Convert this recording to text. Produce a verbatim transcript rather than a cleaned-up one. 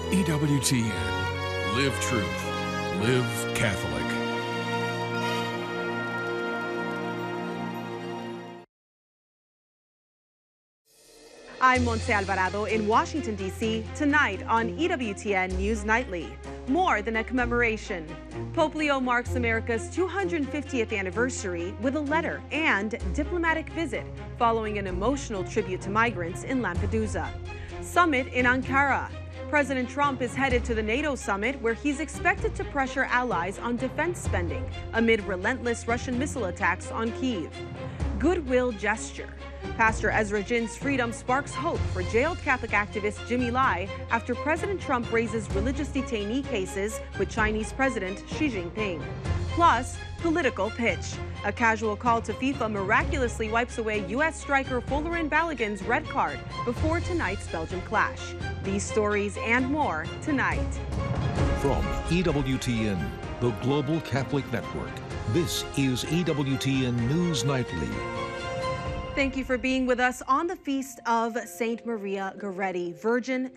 E W T N. Live truth. Live Catholic. I'm Montse Alvarado in Washington, D C Tonight on E W T N News Nightly. More than a commemoration. Pope Leo marks America's two hundred fiftieth anniversary with a letter and diplomatic visit following an emotional tribute to migrants in Lampedusa. Summit in Ankara. President Trump is headed to the NATO summit where he's expected to pressure allies on defense spending amid relentless Russian missile attacks on Kyiv. Goodwill gesture. Pastor Ezra Jin's freedom sparks hope for jailed Catholic activist Jimmy Lai after President Trump raises religious detainee cases with Chinese President Xi Jinping. Plus, political pitch. A casual call to FIFA miraculously wipes away U S striker Folarin Balogun's red card before tonight's Belgium clash. These stories and more tonight. From E W T N, the Global Catholic Network, this is E W T N News Nightly. Thank you for being with us on the feast of Saint Maria Goretti, Virgin